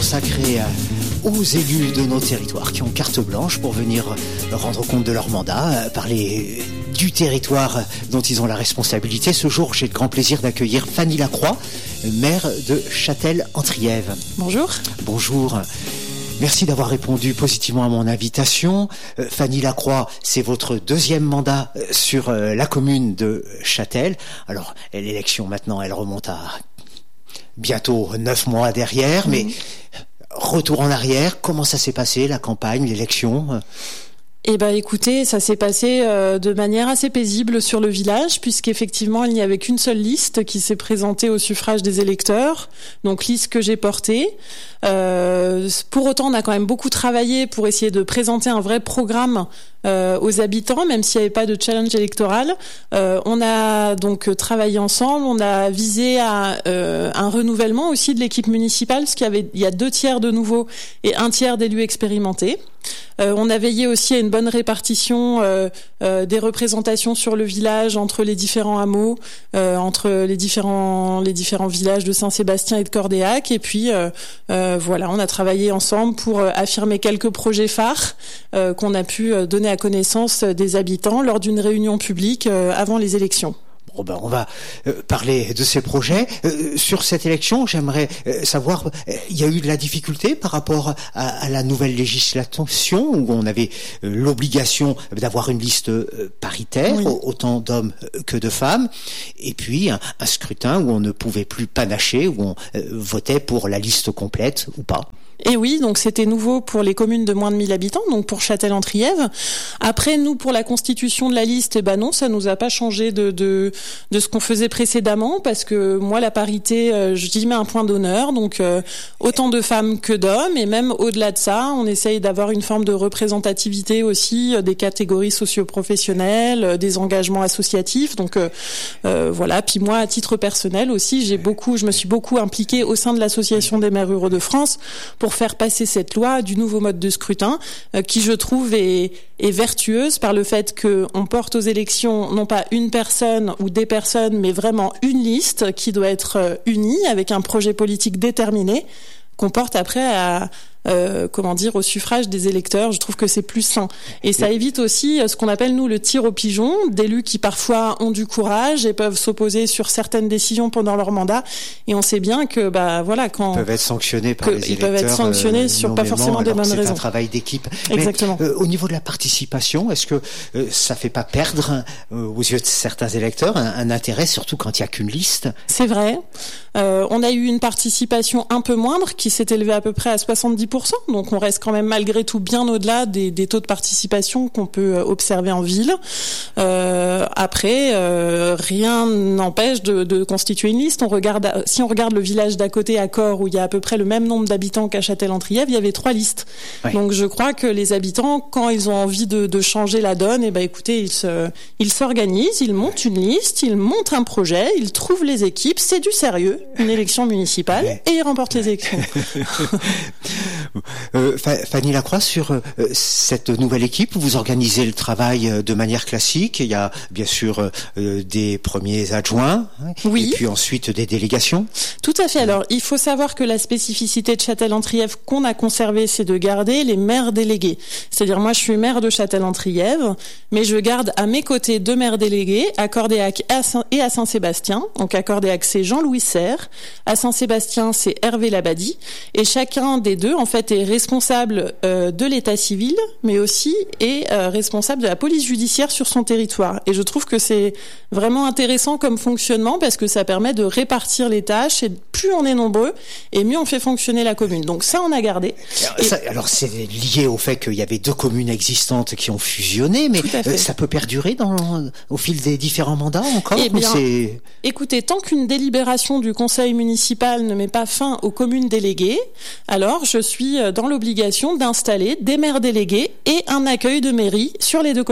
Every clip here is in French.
consacré aux élus de nos territoires qui ont carte blanche pour venir rendre compte de leur mandat, parler du territoire dont ils ont la responsabilité. Ce jour, j'ai le grand plaisir d'accueillir Fanny Lacroix, maire de Châtel-en-Trièves. Bonjour. Bonjour. Merci d'avoir répondu positivement à mon invitation. Fanny Lacroix, c'est votre deuxième mandat sur la commune de Châtel. Alors, l'élection maintenant, elle remonte à bientôt 9 mois derrière, mais retour en arrière, comment ça s'est passé, la campagne, l'élection ? Eh ben, écoutez, ça s'est passé de manière assez paisible sur le village, puisqu'effectivement, il n'y avait qu'une seule liste qui s'est présentée au suffrage des électeurs, donc liste que j'ai portée. Pour autant, on a quand même beaucoup travaillé pour essayer de présenter un vrai programme aux habitants, même s'il n'y avait pas de challenge électoral. On a donc travaillé ensemble, on a visé à un renouvellement aussi de l'équipe municipale, parce il y a 2 tiers de nouveaux et 1 tiers d'élus expérimentés. On a veillé aussi à une bonne répartition des représentations sur le village entre les différents hameaux, entre les différents villages de Saint-Sébastien et de Cordéac. Et puis voilà, on a travaillé ensemble pour affirmer quelques projets phares qu'on a pu donner à connaissance des habitants lors d'une réunion publique avant les élections. Bon ben, on va parler de ces projets. Sur cette élection, j'aimerais savoir, il y a eu de la difficulté par rapport à la nouvelle législation où on avait l'obligation d'avoir une liste paritaire, oui, autant d'hommes que de femmes, et puis un scrutin où on ne pouvait plus panacher, où on votait pour la liste complète ou pas. Et oui, donc c'était nouveau pour les communes de moins de 1000 habitants, donc pour Châtel-en-Trièves. Après, nous, pour la constitution de la liste, non, ça nous a pas changé de ce qu'on faisait précédemment, parce que moi, la parité, j'y mets un point d'honneur, donc autant de femmes que d'hommes, et même au-delà de ça, on essaye d'avoir une forme de représentativité aussi des catégories socio-professionnelles, des engagements associatifs, donc voilà. Puis moi, à titre personnel aussi, je me suis beaucoup impliquée au sein de l'association des maires ruraux de France pour faire passer cette loi du nouveau mode de scrutin qui, je trouve, est vertueuse par le fait qu'on porte aux élections non pas une personne ou des personnes, mais vraiment une liste qui doit être unie avec un projet politique déterminé qu'on porte après au suffrage des électeurs. Je trouve que c'est plus sain. Et ça évite aussi ce qu'on appelle, nous, le tir au pigeon, d'élus qui parfois ont du courage et peuvent s'opposer sur certaines décisions pendant leur mandat. Et on sait bien que, quand... Ils peuvent être sanctionnés par les électeurs. Ils peuvent être sanctionnés sur pas forcément des bonnes raisons. C'est un travail d'équipe. Exactement. Mais, au niveau de la participation, est-ce que ça fait pas perdre, aux yeux de certains électeurs, un intérêt, surtout quand il y a qu'une liste? C'est vrai. On a eu une participation un peu moindre qui s'est élevée à peu près à 70%. Donc on reste quand même malgré tout bien au-delà des taux de participation qu'on peut observer en ville. Après, rien n'empêche de constituer une liste. Si on regarde le village d'à côté, à Cor, où il y a à peu près le même nombre d'habitants qu'à Châtel-en-Trièves, il y avait 3 listes. Oui. Donc je crois que les habitants, quand ils ont envie de changer la donne, écoutez, ils s'organisent, ils montent une liste, ils montent un projet, ils trouvent les équipes, c'est du sérieux, une élection municipale, et ils remportent les élections. Fanny Lacroix, sur cette nouvelle équipe, vous organisez le travail de manière classique. Il y a bien sûr des premiers adjoints, oui, et puis ensuite des délégations. Tout à fait. Alors, il faut savoir que la spécificité de Châtel-en-Trièves qu'on a conservée, c'est de garder les maires délégués. C'est-à-dire, moi, je suis maire de Châtel-en-Trièves, mais je garde à mes côtés 2 maires délégués, à Cordéac et à Saint-Sébastien. Donc, à Cordéac, c'est Jean-Louis Serre. À Saint-Sébastien, c'est Hervé Labadie. Et chacun des 2, en fait, est responsable de l'état civil, mais aussi est responsable de la police judiciaire sur son territoire. Et je trouve que c'est vraiment intéressant comme fonctionnement parce que ça permet de répartir les tâches et plus on est nombreux et mieux on fait fonctionner la commune. Donc ça, on a gardé. Alors c'est lié au fait qu'il y avait 2 communes existantes qui ont fusionné, mais ça peut perdurer au fil des différents mandats encore? Écoutez, tant qu'une délibération du conseil municipal ne met pas fin aux communes déléguées, alors je suis dans l'obligation d'installer des maires délégués et un accueil de mairie sur les 2 communes.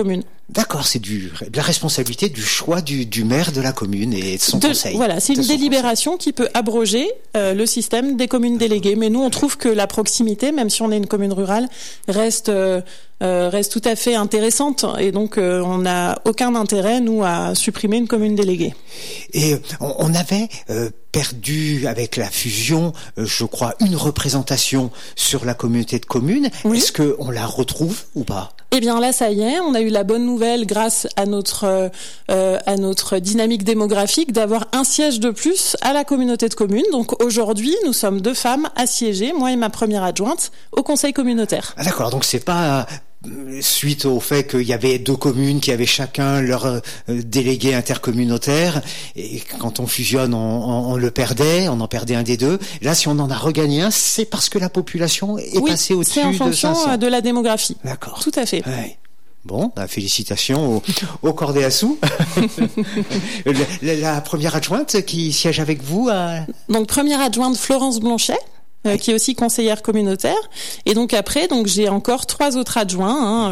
D'accord, c'est de la responsabilité du choix du maire de la commune et de son conseil. Voilà, c'est une délibération qui peut abroger le système des communes déléguées. Mais nous, on trouve que la proximité, même si on est une commune rurale, reste tout à fait intéressante. Et donc, on n'a aucun intérêt, nous, à supprimer une commune déléguée. Et on avait perdu avec la fusion, je crois, une représentation sur la communauté de communes. Oui. Est-ce qu'on la retrouve ou pas ? Eh bien là, ça y est, on a eu la bonne nouvelle grâce à notre dynamique démographique d'avoir un siège de plus à la communauté de communes. Donc aujourd'hui, nous sommes 2 femmes assiégées, moi et ma première adjointe, au conseil communautaire. Ah d'accord, donc c'est pas suite au fait qu'il y avait 2 communes qui avaient chacun leur délégué intercommunautaire, et quand on fusionne, on le perdait, on en perdait un des 2. Là, si on en a regagné un, c'est parce que la population est passée au-dessus de 500. C'est en fonction de la démographie. D'accord. Tout à fait. Ouais. Bon, félicitations au cordé à sous. la première adjointe qui siège avec vous Donc, première adjointe Florence Blanchet. Qui est aussi conseillère communautaire. Et donc après, j'ai encore 3 autres adjoints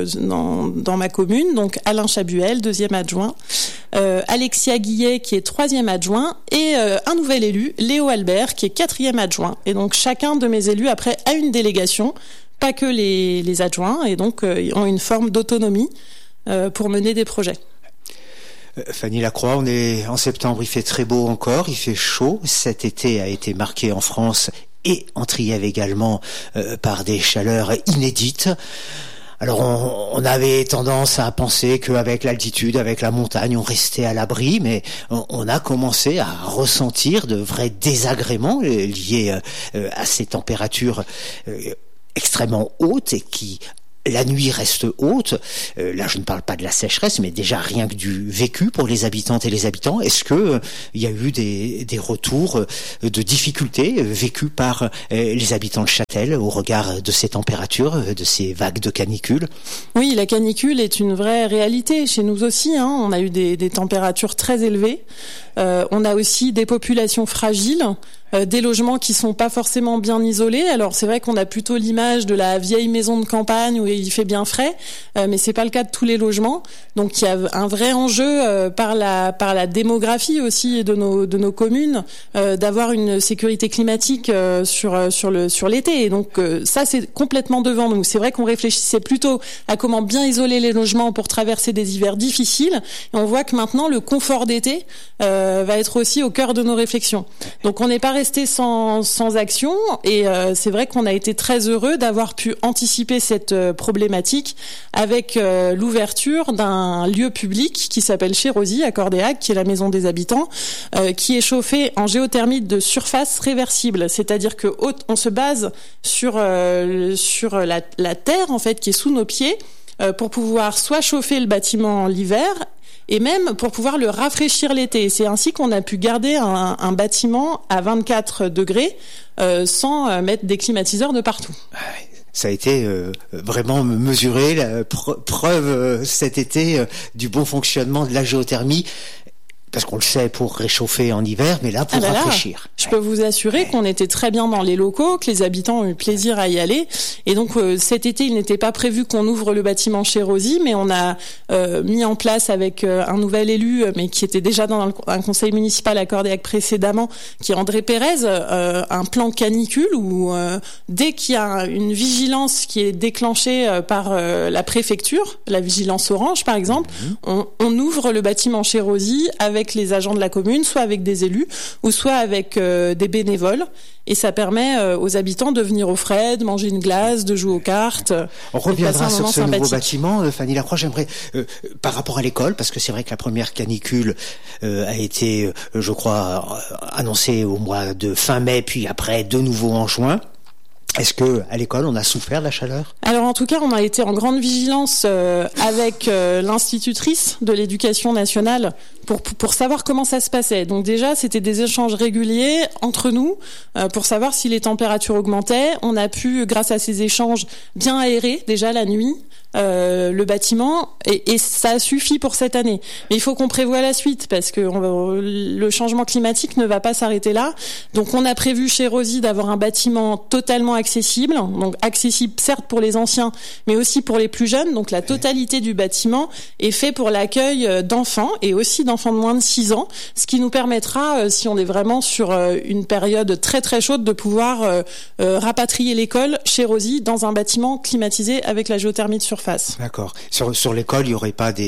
dans ma commune. Donc Alain Chabuel, 2e adjoint, Alexia Guillet qui est 3e adjoint, et un nouvel élu, Léo Albert, qui est 4e adjoint. Et donc chacun de mes élus après a une délégation, pas que les adjoints, et donc ils ont une forme d'autonomie pour mener des projets. Fanny Lacroix, on est en septembre, il fait très beau encore, il fait chaud. Cet été a été marqué en France et en Trièves également par des chaleurs inédites. Alors on avait tendance à penser qu'avec l'altitude, avec la montagne, on restait à l'abri, mais on a commencé à ressentir de vrais désagréments liés à ces températures extrêmement hautes et qui la nuit reste haute. Là, je ne parle pas de la sécheresse, mais déjà rien que du vécu pour les habitantes et les habitants. Est-ce que il y a eu des retours de difficultés vécues par les habitants de Châtel au regard de ces températures, de ces vagues de canicule ? Oui, la canicule est une vraie réalité chez nous aussi. On a eu des températures très élevées. On a aussi des populations fragiles. Des logements qui sont pas forcément bien isolés. Alors c'est vrai qu'on a plutôt l'image de la vieille maison de campagne où il fait bien frais, mais c'est pas le cas de tous les logements. Donc il y a un vrai enjeu par la démographie aussi de nos communes d'avoir une sécurité climatique sur l'été. Et donc ça c'est complètement devant nous. C'est vrai qu'on réfléchissait plutôt à comment bien isoler les logements pour traverser des hivers difficiles. Et on voit que maintenant le confort d'été va être aussi au cœur de nos réflexions. Donc on n'est pas resté sans action, et c'est vrai qu'on a été très heureux d'avoir pu anticiper cette problématique avec l'ouverture d'un lieu public qui s'appelle Chez Rosy à Cordéac, qui est la maison des habitants, qui est chauffé en géothermie de surface réversible, c'est-à-dire que on se base sur la terre en fait qui est sous nos pieds pour pouvoir soit chauffer le bâtiment l'hiver et même pour pouvoir le rafraîchir l'été. C'est ainsi qu'on a pu garder un bâtiment à 24 degrés sans mettre des climatiseurs de partout. Ça a été vraiment mesuré, la preuve cet été du bon fonctionnement de la géothermie. Parce qu'on le sait pour réchauffer en hiver, mais là pour rafraîchir. Je peux vous assurer qu'on était très bien dans les locaux, que les habitants ont eu plaisir à y aller. Et donc cet été, il n'était pas prévu qu'on ouvre le bâtiment Chez Rosy, mais on a mis en place avec un nouvel élu, mais qui était déjà dans un conseil municipal à Cordéac précédemment, qui est André Pérez, un plan canicule où dès qu'il y a une vigilance qui est déclenchée par la préfecture, la vigilance orange par exemple, on ouvre le bâtiment Chez Rosy avec les agents de la commune, soit avec des élus, ou soit avec des bénévoles. Et ça permet aux habitants de venir au frais, de manger une glace, de jouer aux cartes. On reviendra sur ce nouveau bâtiment. Fanny Lacroix, j'aimerais, par rapport à l'école, parce que c'est vrai que la première canicule a été, je crois, annoncée au mois de fin mai, puis après de nouveau en juin. Est-ce que à l'école on a souffert de la chaleur ? Alors en tout cas, on a été en grande vigilance avec l'institutrice de l'éducation nationale pour savoir comment ça se passait. Donc déjà, c'était des échanges réguliers entre nous pour savoir si les températures augmentaient. On a pu, grâce à ces échanges, bien aérer déjà la nuit. le bâtiment et ça suffit pour cette année. Mais il faut qu'on prévoie la suite parce que le changement climatique ne va pas s'arrêter là. Donc on a prévu chez Rosy d'avoir un bâtiment totalement accessible, donc accessible certes pour les anciens, mais aussi pour les plus jeunes. Donc la totalité du bâtiment est fait pour l'accueil d'enfants et aussi d'enfants de moins de 6 ans, ce qui nous permettra, si on est vraiment sur une période très très chaude, de pouvoir rapatrier l'école chez Rosy dans un bâtiment climatisé avec la géothermie de surface. D'accord. Sur l'école, il n'y aurait pas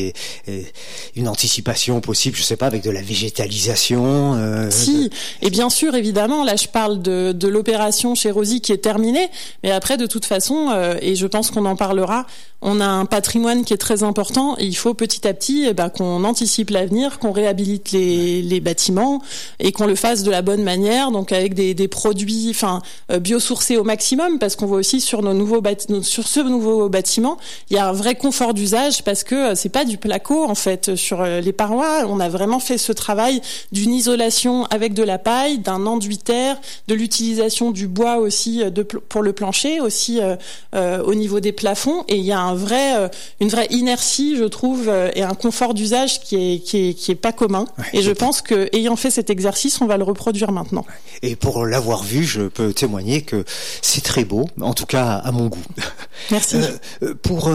une anticipation possible, je sais pas, avec de la végétalisation Si, et bien sûr, évidemment, là je parle de l'opération chez Rosy qui est terminée, mais après de toute façon, et je pense qu'on en parlera, on a un patrimoine qui est très important et il faut petit à petit qu'on anticipe l'avenir, qu'on réhabilite les bâtiments et qu'on le fasse de la bonne manière, donc avec des produits biosourcés au maximum, parce qu'on voit aussi sur sur ce nouveau bâtiment, il y a un vrai confort d'usage parce que c'est pas du placo en fait sur les parois. On a vraiment fait ce travail d'une isolation avec de la paille, d'un enduit terre, de l'utilisation du bois aussi pour le plancher, aussi au niveau des plafonds. Et il y a une vraie inertie, je trouve, et un confort d'usage qui est pas commun. Ouais, et je pense que ayant fait cet exercice, on va le reproduire maintenant. Et pour l'avoir vu, je peux témoigner que c'est très beau, en tout cas à mon goût. Merci. Pour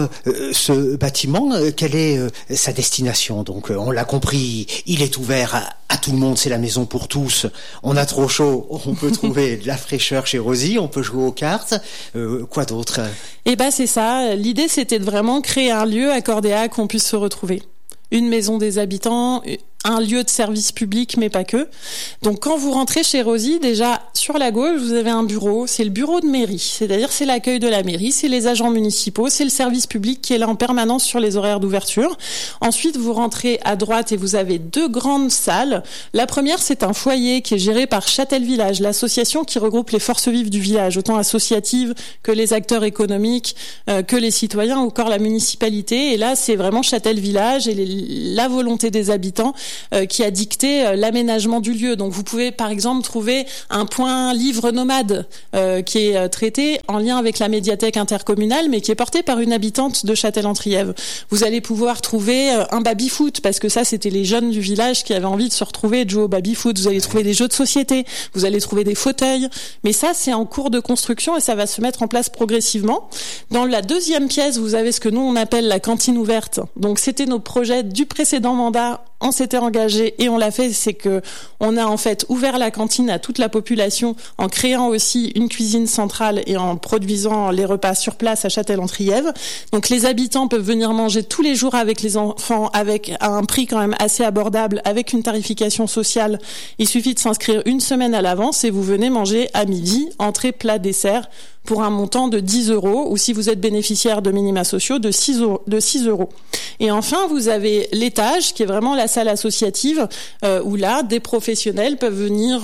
ce bâtiment, quelle est sa destination? Donc, on l'a compris, il est ouvert à tout le monde, c'est la maison pour tous. On a trop chaud, on peut trouver de la fraîcheur chez Rosy, on peut jouer aux cartes. Quoi d'autre? C'est ça. L'idée, c'était de vraiment créer un lieu à Cordéac où on puisse se retrouver. Une maison des habitants, un lieu de service public, mais pas que. Donc, quand vous rentrez chez Rosy, déjà, sur la gauche, vous avez un bureau. C'est le bureau de mairie. C'est-à-dire, c'est l'accueil de la mairie, c'est les agents municipaux, c'est le service public qui est là en permanence sur les horaires d'ouverture. Ensuite, vous rentrez à droite et vous avez 2 grandes salles. La première, c'est un foyer qui est géré par Châtel Village, l'association qui regroupe les forces vives du village, autant associatives que les acteurs économiques, que les citoyens ou encore la municipalité. Et là, c'est vraiment Châtel Village et la volonté des habitants qui a dicté l'aménagement du lieu. Donc vous pouvez par exemple trouver un point livre nomade qui est traité en lien avec la médiathèque intercommunale, mais qui est porté par une habitante de Châtel-en-Trièves. Vous allez pouvoir trouver un baby-foot, parce que ça c'était les jeunes du village qui avaient envie de se retrouver et de jouer au baby-foot. Vous allez trouver des jeux de société, vous allez trouver des fauteuils, mais ça c'est en cours de construction et ça va se mettre en place progressivement. Dans la deuxième pièce, vous avez ce que nous on appelle la cantine ouverte. Donc c'était nos projets du précédent mandat. On s'était engagé et on l'a fait, c'est que on a en fait ouvert la cantine à toute la population en créant aussi une cuisine centrale et en produisant les repas sur place à Châtel-en-Trièves. Donc les habitants peuvent venir manger tous les jours avec les enfants avec un prix quand même assez abordable, avec une tarification sociale. Il suffit de s'inscrire une semaine à l'avance et vous venez manger à midi, entrée, plat, dessert, pour un montant de 10 €, ou si vous êtes bénéficiaire de minima sociaux, de 6 €. Et enfin, vous avez l'étage, qui est vraiment la salle associative, où là, des professionnels peuvent venir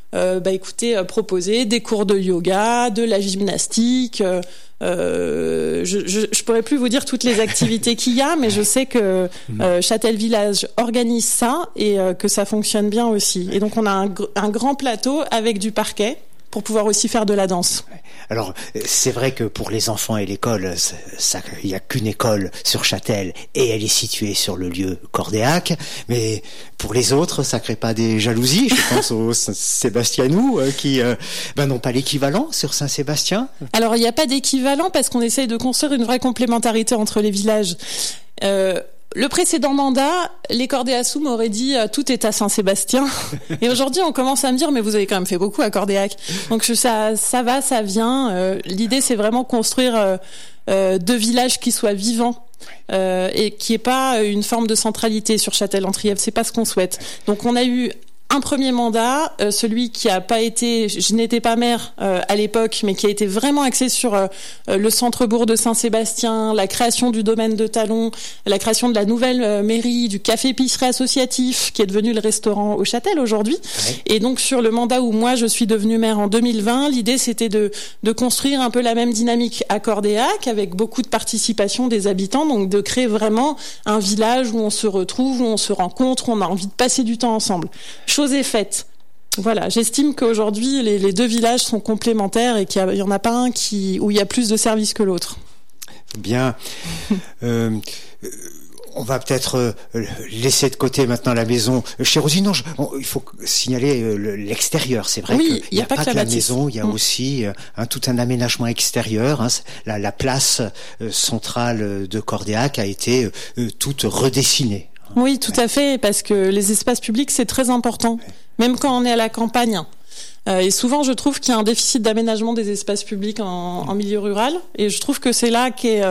proposer des cours de yoga, de la gymnastique. Je pourrais plus vous dire toutes les activités qu'il y a, mais je sais que Châtel Village organise ça et que ça fonctionne bien aussi. Et donc, on a un grand plateau avec du parquet pour pouvoir aussi faire de la danse. Alors, c'est vrai que pour les enfants et l'école, il n'y a qu'une école sur Châtel et elle est située sur le lieu Cordéac, mais pour les autres, ça crée pas des jalousies. Je pense aux Saint-Sébastianoux qui n'ont pas l'équivalent sur Saint-Sébastien. Alors, il n'y a pas d'équivalent parce qu'on essaye de construire une vraie complémentarité entre les villages. Le précédent mandat, les Cordéassous m'auraient dit tout est à Saint-Sébastien. Et aujourd'hui, on commence à me dire mais vous avez quand même fait beaucoup à Cordéac. Donc ça va, ça vient. L'idée, c'est vraiment construire 2 villages qui soient vivants. Et qui est pas une forme de centralité sur Châtel-en-Trièves. C'est pas ce qu'on souhaite. Donc on a eu un premier mandat, celui qui a pas été, je n'étais pas maire à l'époque, mais qui a été vraiment axé sur le centre-bourg de Saint-Sébastien, la création du domaine de Talon, la création de la nouvelle mairie, du café-épicerie associatif, qui est devenu le restaurant au Châtel aujourd'hui. Ouais. Et donc sur le mandat où moi je suis devenue maire en 2020, l'idée c'était de construire un peu la même dynamique à Cordéac, avec beaucoup de participation des habitants, donc de créer vraiment un village où on se retrouve, où on se rencontre, où on a envie de passer du temps ensemble. Chose est faite. Voilà, j'estime qu'aujourd'hui les 2 villages sont complémentaires et qu'il y en a pas un où il y a plus de services que l'autre. Bien. On va peut-être laisser de côté maintenant la maison. Chez Rosy, non, il faut signaler l'extérieur. C'est vrai qu'il n'y a pas que la maison, il y a aussi tout un aménagement extérieur. La place centrale de Cordéac a été toute redessinée. Oui, tout à fait, parce que les espaces publics, c'est très important, même quand on est à la campagne. Et souvent, je trouve qu'il y a un déficit d'aménagement des espaces publics en milieu rural. Et je trouve que c'est là qu'est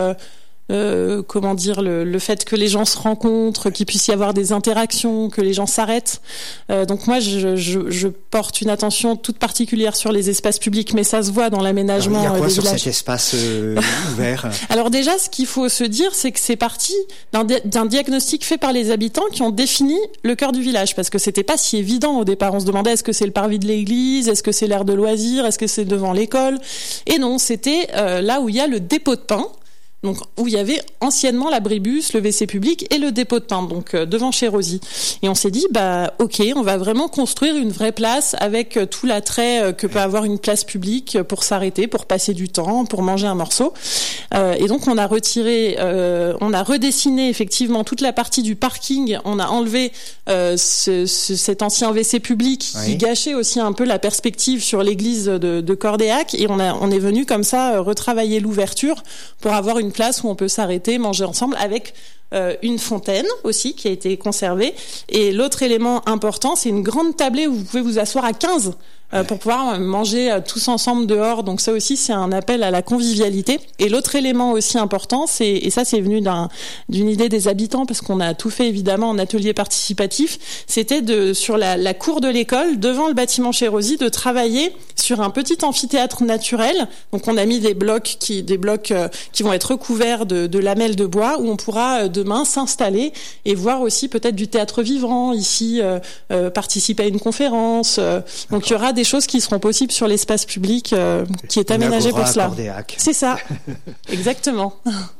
le fait que les gens se rencontrent, qu'il puisse y avoir des interactions, que les gens s'arrêtent. Donc moi, je porte une attention toute particulière sur les espaces publics, mais ça se voit dans l'aménagement des villages. Il y a quoi sur cet espace ouvert? Alors déjà, ce qu'il faut se dire, c'est que c'est parti d'un diagnostic fait par les habitants qui ont défini le cœur du village, parce que c'était pas si évident au départ. On se demandait est-ce que c'est le parvis de l'église, est-ce que c'est l'aire de loisirs, est-ce que c'est devant l'école? Et non, c'était là où il y a le dépôt de pain. Donc où il y avait anciennement l'abribus, le WC public et le dépôt de pain, donc devant chez Rosy. Et on s'est dit ok, on va vraiment construire une vraie place avec tout l'attrait que peut avoir une place publique pour s'arrêter, pour passer du temps, pour manger un morceau. Et donc on a redessiné effectivement toute la partie du parking. On a enlevé cet ancien WC public qui gâchait aussi un peu la perspective sur l'église de Cordéac, et on est venu comme ça retravailler l'ouverture pour avoir une place où on peut s'arrêter, manger ensemble, avec une fontaine aussi qui a été conservée. Et l'autre élément important, c'est une grande tablée où vous pouvez vous asseoir à 15 pour pouvoir manger tous ensemble dehors. Donc ça aussi, c'est un appel à la convivialité. Et l'autre élément aussi important, et ça c'est venu d'une idée des habitants, parce qu'on a tout fait évidemment en atelier participatif, c'était sur la cour de l'école, devant le bâtiment chez Rosy, de travailler sur un petit amphithéâtre naturel. Donc on a mis des blocs qui vont être recouverts de lamelles de bois, où on pourra demain s'installer et voir aussi peut-être du théâtre vivant ici, participer à une conférence. Donc il y aura des choses qui seront possibles sur l'espace public qui est aménagé pour cela. Cordéac. C'est ça, exactement.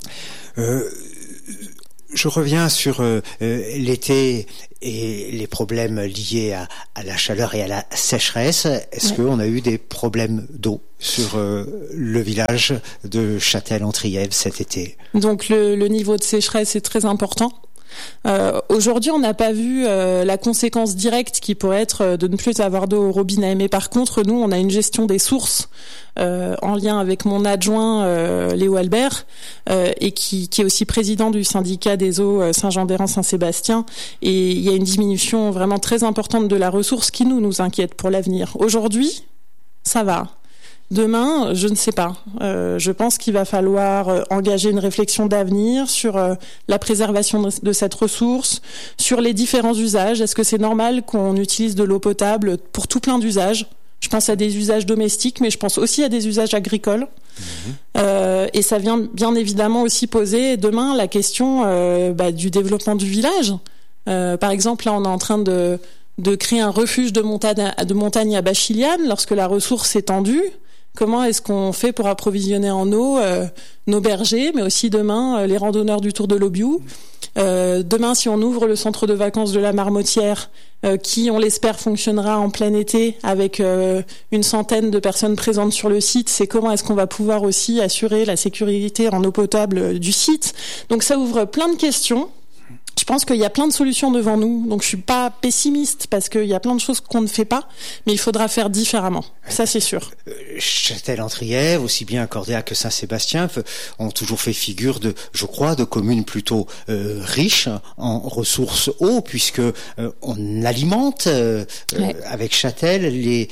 Je reviens sur l'été et les problèmes liés à la chaleur et à la sécheresse. Est-ce qu'on a eu des problèmes d'eau sur le village de Châtel-en-Trièves cet été? Donc le niveau de sécheresse est très important. Aujourd'hui, on n'a pas vu la conséquence directe qui pourrait être de ne plus avoir d'eau au robinet. Mais par contre, nous, on a une gestion des sources en lien avec mon adjoint Léo Albert, et qui est aussi président du syndicat des eaux Saint-Jean-d'Héran-Saint-Sébastien. Et il y a une diminution vraiment très importante de la ressource qui nous inquiète pour l'avenir. Aujourd'hui, ça va. Demain, je ne sais pas. Je pense qu'il va falloir engager une réflexion d'avenir sur la préservation de cette ressource, sur les différents usages. Est-ce que c'est normal qu'on utilise de l'eau potable pour tout plein d'usages? Je pense à des usages domestiques, mais je pense aussi à des usages agricoles. Et ça vient bien évidemment aussi poser demain la question du développement du village. Par exemple, là, on est en train de créer un refuge de montagne à Bachiliane lorsque la ressource est tendue. Comment est-ce qu'on fait pour approvisionner en eau nos bergers, mais aussi demain les randonneurs du Tour de l'Aubiou? Demain, si on ouvre le centre de vacances de la Marmotière, qui, on l'espère, fonctionnera en plein été avec une centaine de personnes présentes sur le site, c'est comment est-ce qu'on va pouvoir aussi assurer la sécurité en eau potable du site? Donc ça ouvre plein de questions. Je pense qu'il y a plein de solutions devant nous, donc je suis pas pessimiste parce qu'il y a plein de choses qu'on ne fait pas, mais il faudra faire différemment. Ça, c'est sûr. Châtel-en-Trièves, aussi bien Cordéac que Saint-Sébastien, ont toujours fait figure de communes plutôt riches en ressources eau, puisque on alimente avec Châtel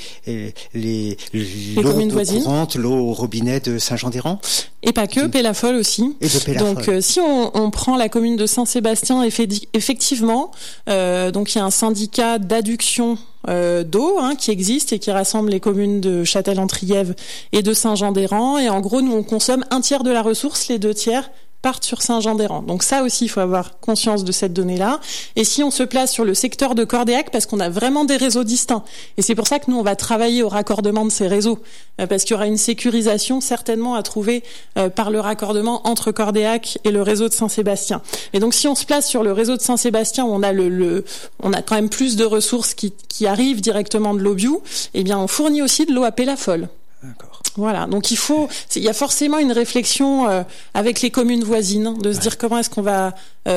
les communes voisines, l'eau au robinet de Saint-Jean-d'Héran. Et pas que, Pélafol aussi. Et de Pélafol. Donc si on prend la commune de Saint-Sébastien, effectivement, donc il y a un syndicat d'adduction d'eau qui existe et qui rassemble les communes de Châtel-en-Trièves et de Saint-Jean-d'Héran. Et en gros, nous on consomme 1/3 de la ressource, les 2/3 partent sur Saint-Jean-d'Héran. Donc ça aussi, il faut avoir conscience de cette donnée-là. Et si on se place sur le secteur de Cordéac, parce qu'on a vraiment des réseaux distincts, et c'est pour ça que nous, on va travailler au raccordement de ces réseaux, parce qu'il y aura une sécurisation certainement à trouver par le raccordement entre Cordéac et le réseau de Saint-Sébastien. Et donc si on se place sur le réseau de Saint-Sébastien, où on a quand même plus de ressources qui arrivent directement de l'Aubiou, eh bien on fournit aussi de l'eau à Pélafol. D'accord. Voilà, donc il y a forcément une réflexion avec les communes voisines de se dire comment est-ce qu'on va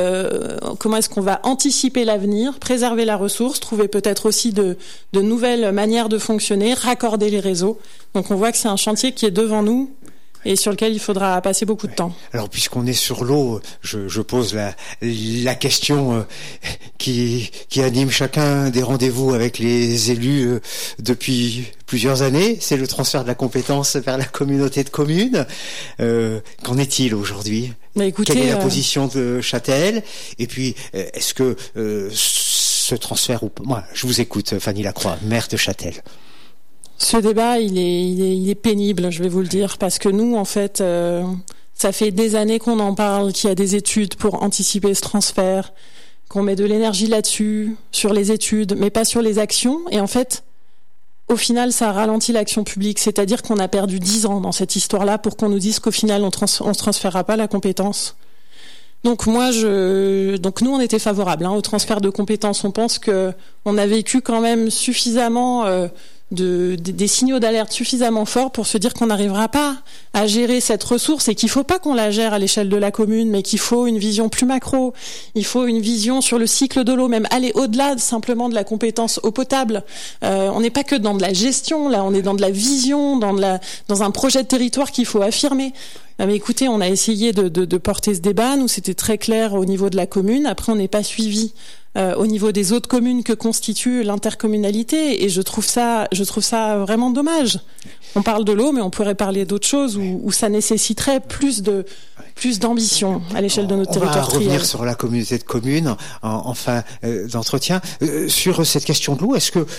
anticiper l'avenir, préserver la ressource, trouver peut-être aussi de nouvelles manières de fonctionner, raccorder les réseaux. Donc on voit que c'est un chantier qui est devant nous et sur lequel il faudra passer beaucoup de temps. Alors puisqu'on est sur l'eau, je pose la question qui anime chacun des rendez-vous avec les élus depuis plusieurs années, c'est le transfert de la compétence vers la communauté de communes. Qu'en est-il aujourd'hui ? Écoutez, quelle est la position de Châtel ? Et puis, est-ce que ce transfert... Moi, je vous écoute, Fanny Lacroix, maire de Châtel. Ce débat, il est pénible, je vais vous le dire, parce que nous, en fait, ça fait des années qu'on en parle, qu'il y a des études pour anticiper ce transfert, qu'on met de l'énergie là-dessus, sur les études, mais pas sur les actions. Et en fait, au final, ça ralentit l'action publique, c'est-à-dire qu'on a perdu 10 ans dans cette histoire-là pour qu'on nous dise qu'au final, on se transférera pas la compétence. Donc nous, on était favorables au transfert de compétences. On pense que on a vécu quand même suffisamment des signaux d'alerte suffisamment forts pour se dire qu'on n'arrivera pas à gérer cette ressource et qu'il faut pas qu'on la gère à l'échelle de la commune, mais qu'il faut une vision plus macro. Il faut une vision sur le cycle de l'eau, même aller au-delà simplement de la compétence eau potable. On n'est pas que dans de la gestion, là, on est dans de la vision, dans un projet de territoire qu'il faut affirmer. Mais écoutez, on a essayé de porter ce débat. Nous, c'était très clair au niveau de la commune. Après, on n'est pas suivi au niveau des autres communes que constitue l'intercommunalité, et je trouve ça vraiment dommage. On parle de l'eau, mais on pourrait parler d'autres choses où ça nécessiterait plus d'ambition à l'échelle de notre territoire. On va revenir sur la communauté de communes en fin d'entretien. Sur cette question de l'eau, est-ce que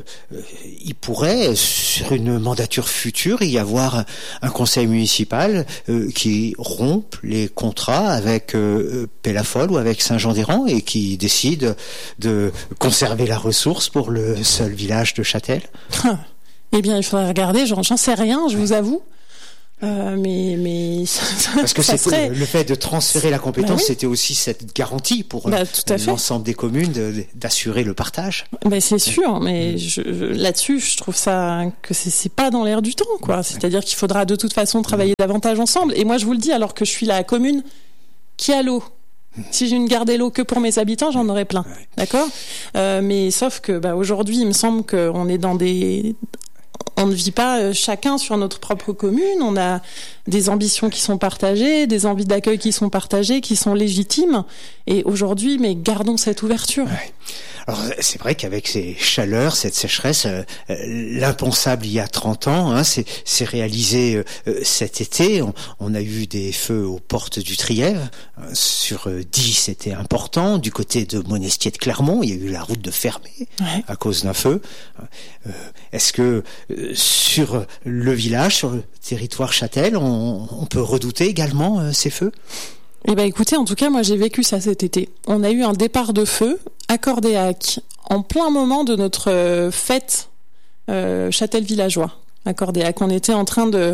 il pourrait, sur une mandature future, y avoir un conseil municipal qui rompe les contrats avec Pellafol ou avec Saint-Jean-des-Rangs et qui décide de conserver la ressource pour le seul village de Châtel? Eh bien, il faudrait regarder, j'en sais rien, je vous avoue. Mais parce que serait... le fait de transférer la compétence, c'était aussi cette garantie pour l'ensemble des communes d'assurer le partage. C'est sûr, mais là-dessus, je trouve ça que c'est pas dans l'air du temps, quoi. C'est-à-dire qu'il faudra de toute façon travailler davantage ensemble. Et moi, je vous le dis, alors que je suis la commune qui a l'eau. Si je ne gardais l'eau que pour mes habitants, j'en aurais plein, d'accord. Mais sauf que aujourd'hui, il me semble qu'on est on ne vit pas chacun sur notre propre commune. On a des ambitions qui sont partagées, des envies d'accueil qui sont partagées, qui sont légitimes. Et aujourd'hui, mais gardons cette ouverture. Ouais. Alors c'est vrai qu'avec ces chaleurs, cette sécheresse, l'impensable il y a 30 ans, c'est réalisé cet été. On a eu des feux aux portes du Trièves. Sur 10, c'était important. Du côté de Monestier de Clermont, il y a eu la route de fermée à cause d'un feu. Est-ce que sur le village, sur le territoire Châtel, on peut redouter également ces feux ? Eh ben écoutez, en tout cas, moi j'ai vécu ça cet été. On a eu un départ de feu à Cordéac, en plein moment de notre fête Châtel villageois. À Cordéac, on était en train de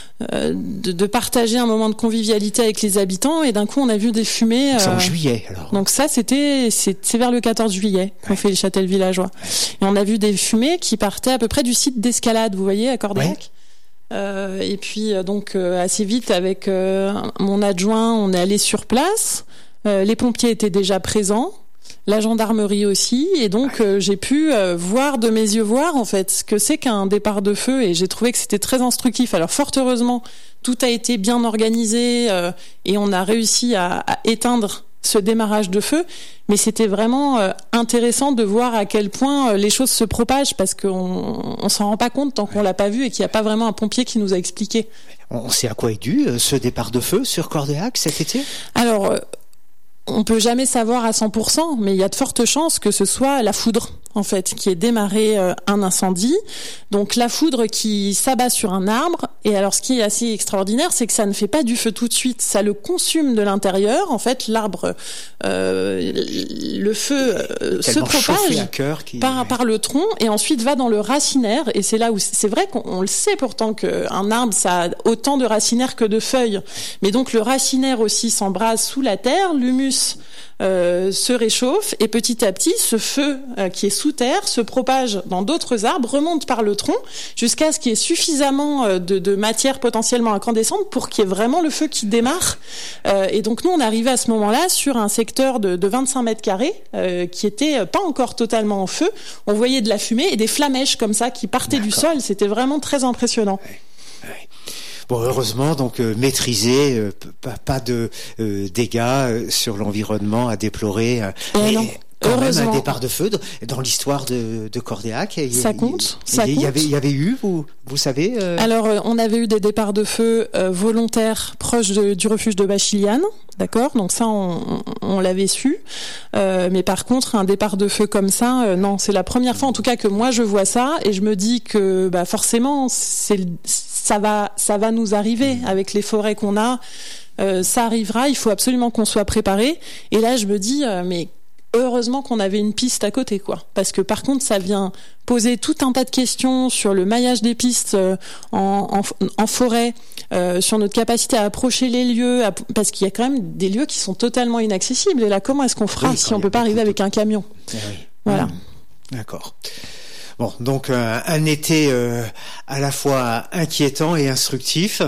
partager un moment de convivialité avec les habitants, et d'un coup on a vu des fumées. C'est en juillet alors. Donc ça c'est vers le 14 juillet qu'on fait le Châtel villageois. Et on a vu des fumées qui partaient à peu près du site d'escalade, vous voyez, à Cordéac. Et puis donc assez vite avec mon adjoint, on est allé sur place. Les pompiers étaient déjà présents, la gendarmerie aussi, et donc j'ai pu voir de mes yeux en fait ce que c'est qu'un départ de feu, et j'ai trouvé que c'était très instructif. Alors fort heureusement, tout a été bien organisé et on a réussi à éteindre ce démarrage de feu, mais c'était vraiment intéressant de voir à quel point les choses se propagent, parce qu'on s'en rend pas compte tant qu'on l'a pas vu et qu'il n'y a pas vraiment un pompier qui nous a expliqué. On sait à quoi est dû ce départ de feu sur Cordéac cet été ? Alors, on peut jamais savoir à 100%, mais il y a de fortes chances que ce soit la foudre, en fait, qui ait démarré un incendie. Donc la foudre qui s'abat sur un arbre. Et alors ce qui est assez extraordinaire, c'est que ça ne fait pas du feu tout de suite, ça le consume de l'intérieur. En fait, l'arbre, le feu se propage par le tronc et ensuite va dans le racinaire. Et c'est là où c'est vrai qu'on le sait pourtant qu'un arbre, ça a autant de racinaires que de feuilles. Mais donc le racinaire aussi s'embrase sous la terre, l'humus l'humus se réchauffe et petit à petit, ce feu qui est sous terre se propage dans d'autres arbres, remonte par le tronc jusqu'à ce qu'il y ait suffisamment de matière potentiellement incandescente pour qu'il y ait vraiment le feu qui démarre. Et donc nous, on arrivait à ce moment-là sur un secteur de 25 mètres carrés qui était pas encore totalement en feu. On voyait de la fumée et des flamèches comme ça qui partaient du sol. C'était vraiment très impressionnant. Ouais. Bon, heureusement, donc maîtrisé, pas de dégâts sur l'environnement à déplorer. Non. Quand même un départ de feu dans l'histoire de Cordéac. Ça compte. Il y avait eu, vous savez. Alors, on avait eu des départs de feu volontaires proches du refuge de Bachiliane, d'accord. Donc ça, on l'avait su. Mais par contre, un départ de feu comme ça, non, c'est la première fois, en tout cas, que moi je vois ça, et je me dis que, forcément, ça va nous arriver avec les forêts qu'on a. Ça arrivera. Il faut absolument qu'on soit préparé. Et là, je me dis, mais heureusement qu'on avait une piste à côté, quoi. Parce que par contre, ça vient poser tout un tas de questions sur le maillage des pistes en forêt, sur notre capacité à approcher les lieux, parce qu'il y a quand même des lieux qui sont totalement inaccessibles. Et là, comment est-ce qu'on fera si on peut pas arriver avec un camion? Voilà. D'accord. Bon, donc un été à la fois inquiétant et instructif.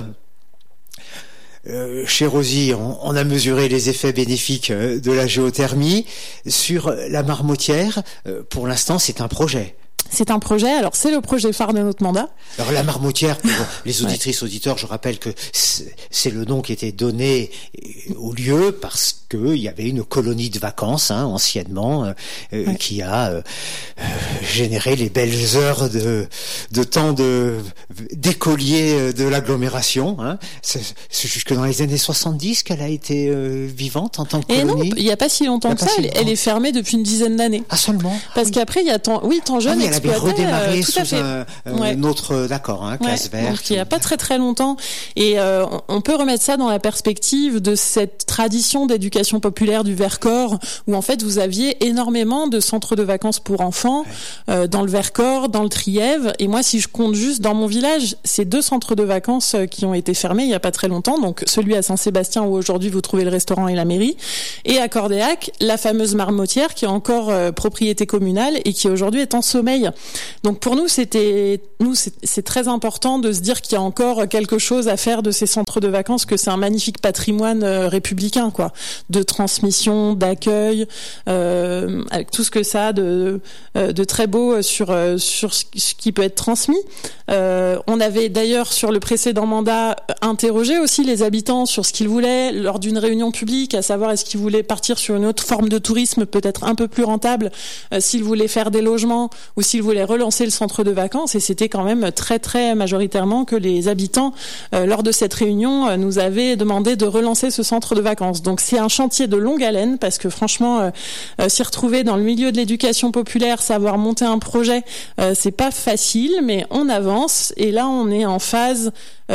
Chez Rosy, on a mesuré les effets bénéfiques de la géothermie. Sur la Marmotière, pour l'instant, c'est un projet. C'est un projet. Alors, c'est le projet phare de notre mandat. Alors, la Marmotière, pour les auditrices, auditeurs, je rappelle que c'est le nom qui était donné au lieu parce que il y avait une colonie de vacances, anciennement, qui a généré les belles heures de temps d'écoliers de l'agglomération. C'est jusque dans les années 70 qu'elle a été vivante en tant que colonie. Et non, il n'y a pas si longtemps que ça. Elle est fermée depuis une dizaine d'années. Ah, seulement? Parce qu'après, il y a tant jeune exploité. Elle avait redémarré sous un autre, classe verte. Donc il n'y a pas très très longtemps. Et on peut remettre ça dans la perspective de cette tradition d'éducation populaire du Vercors, où en fait vous aviez énormément de centres de vacances pour enfants dans le Vercors, dans le Trièves. Et moi, si je compte juste dans mon village, c'est 2 centres de vacances qui ont été fermés il n'y a pas très longtemps. Donc celui à Saint-Sébastien où aujourd'hui vous trouvez le restaurant et la mairie, et à Cordéac, la fameuse Marmotière qui est encore propriété communale et qui aujourd'hui est en sommeil. Donc pour nous, c'est très important de se dire qu'il y a encore quelque chose à faire de ces centres de vacances, que c'est un magnifique patrimoine républicain, quoi, de transmission, d'accueil, avec tout ce que ça a de très beau sur ce qui peut être transmis. On avait d'ailleurs sur le précédent mandat interrogé aussi les habitants sur ce qu'ils voulaient lors d'une réunion publique, à savoir est-ce qu'ils voulaient partir sur une autre forme de tourisme peut-être un peu plus rentable, s'ils voulaient faire des logements ou s'ils voulaient relancer le centre de vacances. Et c'était quand même très très majoritairement que les habitants lors de cette réunion nous avaient demandé de relancer ce centre de vacances. Donc c'est un chantier de longue haleine, parce que franchement s'y retrouver dans le milieu de l'éducation populaire, savoir monter un projet, c'est pas facile, mais on avance. Et là on est en phase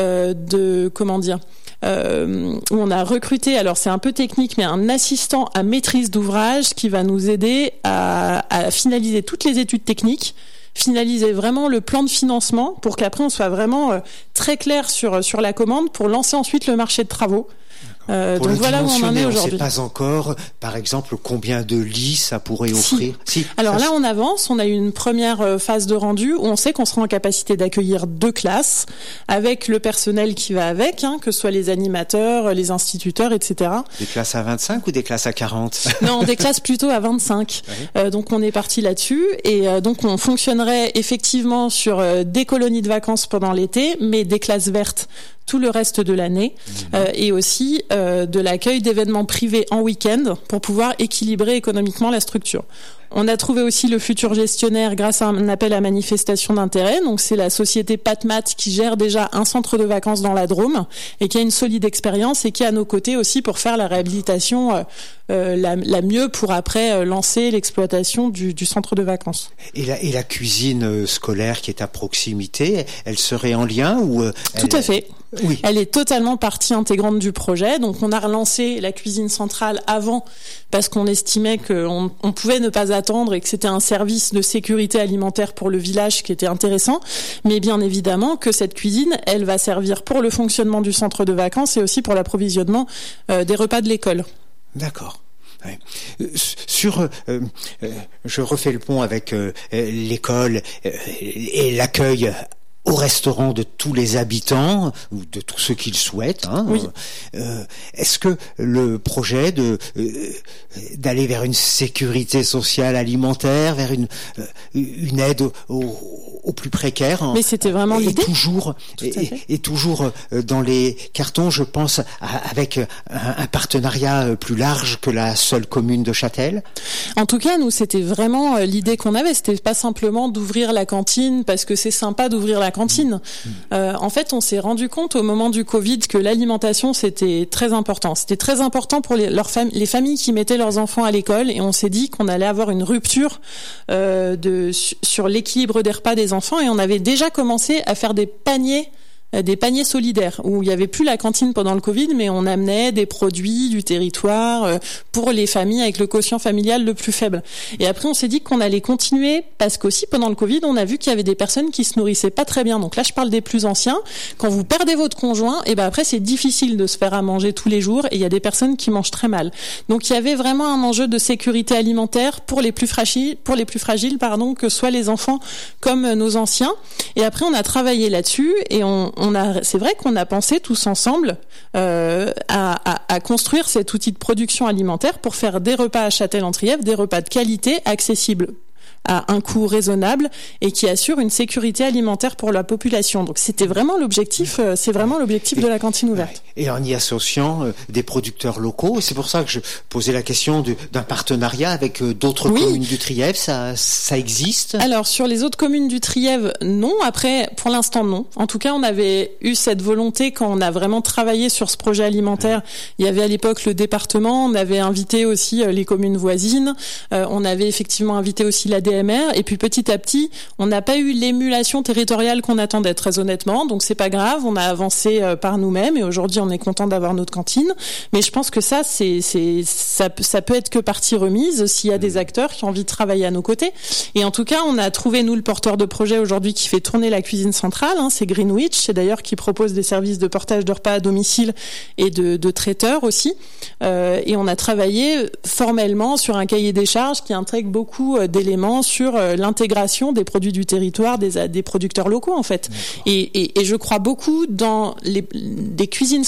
où on a recruté, alors c'est un peu technique, mais un assistant à maîtrise d'ouvrage qui va nous aider à finaliser toutes les études techniques, finaliser vraiment le plan de financement pour qu'après on soit vraiment très clair sur la commande pour lancer ensuite le marché de travaux. Donc voilà où on en est aujourd'hui. On ne sait pas encore, par exemple, combien de lits ça pourrait offrir. Alors là, on avance. On a eu une première phase de rendu où on sait qu'on sera en capacité d'accueillir 2 classes avec le personnel qui va avec, que ce soit les animateurs, les instituteurs, etc. Des classes à 25 ou des classes à 40? Non, des classes plutôt à 25. Ouais. Donc on est parti là-dessus, et donc on fonctionnerait effectivement sur des colonies de vacances pendant l'été, mais des classes vertes tout le reste de l'année, et aussi de l'accueil d'événements privés en week-end pour pouvoir équilibrer économiquement la structure. On a trouvé aussi le futur gestionnaire grâce à un appel à manifestation d'intérêt. Donc c'est la société Patmat qui gère déjà un centre de vacances dans la Drôme et qui a une solide expérience et qui est à nos côtés aussi pour faire la réhabilitation la mieux pour après lancer l'exploitation du centre de vacances. Et la cuisine scolaire qui est à proximité, elle serait en lien ou Tout à fait. Oui. Elle est totalement partie intégrante du projet. Donc on a relancé la cuisine centrale avant parce qu'on estimait qu'on pouvait ne pas attendre et que c'était un service de sécurité alimentaire pour le village qui était intéressant. Mais bien évidemment que cette cuisine, elle va servir pour le fonctionnement du centre de vacances et aussi pour l'approvisionnement des repas de l'école. D'accord. Ouais. Je refais le pont avec l'école et l'accueil au restaurant de tous les habitants ou de tous ceux qui le souhaitent. Oui. Est-ce que le projet d'aller vers une sécurité sociale alimentaire, vers une aide aux plus précaires, mais c'était vraiment l'idée. Et toujours dans les cartons, je pense, avec un partenariat plus large que la seule commune de Châtel. En tout cas, nous, c'était vraiment l'idée qu'on avait. C'était pas simplement d'ouvrir la cantine parce que c'est sympa d'ouvrir la cantine. En fait, on s'est rendu compte au moment du Covid que l'alimentation, c'était très important. C'était très important pour les familles qui mettaient leurs enfants à l'école, et on s'est dit qu'on allait avoir une rupture sur l'équilibre des repas des enfants, et on avait déjà commencé à faire des paniers solidaires où il y avait plus la cantine pendant le Covid, mais on amenait des produits du territoire pour les familles avec le quotient familial le plus faible. Et après, on s'est dit qu'on allait continuer parce qu'aussi pendant le Covid, on a vu qu'il y avait des personnes qui se nourrissaient pas très bien. Donc là, je parle des plus anciens. Quand vous perdez votre conjoint, et ben après, c'est difficile de se faire à manger tous les jours, et il y a des personnes qui mangent très mal. Donc il y avait vraiment un enjeu de sécurité alimentaire pour les plus fragiles, que soient les enfants comme nos anciens. Et après, on a travaillé là-dessus, et c'est vrai qu'on a pensé tous ensemble à construire cet outil de production alimentaire pour faire des repas à Châtel-en-Trièves, des repas de qualité, accessibles à un coût raisonnable et qui assure une sécurité alimentaire pour la population. Donc c'était vraiment l'objectif, de la cantine ouverte. Et en y associant des producteurs locaux, et c'est pour ça que je posais la question d'un partenariat avec d'autres communes du Trièves, ça existe? Alors sur les autres communes du Trièves, non. Après, pour l'instant, non. En tout cas, on avait eu cette volonté quand on a vraiment travaillé sur ce projet alimentaire. Il y avait à l'époque le département, on avait invité aussi les communes voisines, on avait effectivement invité aussi la DMR, et puis petit à petit, on n'a pas eu l'émulation territoriale qu'on attendait, très honnêtement, donc c'est pas grave, on a avancé par nous-mêmes, et aujourd'hui on est content d'avoir notre cantine, mais je pense que ça peut être que partie remise s'il y a des acteurs qui ont envie de travailler à nos côtés. Et en tout cas, on a trouvé, nous, le porteur de projet aujourd'hui qui fait tourner la cuisine centrale, c'est Greenwich, c'est d'ailleurs qui propose des services de portage de repas à domicile et de traiteurs aussi, et on a travaillé formellement sur un cahier des charges qui intègre beaucoup d'éléments sur l'intégration des produits du territoire, des producteurs locaux en fait. Et je crois beaucoup dans des cuisines